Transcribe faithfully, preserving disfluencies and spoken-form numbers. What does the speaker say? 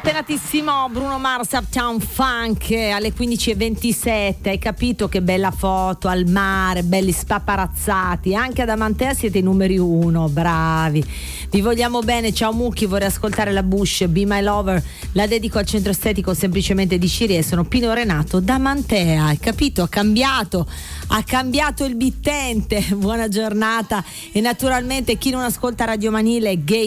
spennatissimo Bruno Mars, Uptown Funk alle quindici e ventisette. Hai capito che bella foto al mare, belli spaparazzati. Anche ad Amantea siete i numeri uno, bravi. Vi vogliamo bene. Ciao Mucchi, vorrei ascoltare la Bush, Be My Lover. La dedico al centro estetico semplicemente di Ciri e sono Pino Renato da Mantea. Hai capito? Ha cambiato, ha cambiato il mittente. Buona giornata. E naturalmente chi non ascolta Radio Manile, gay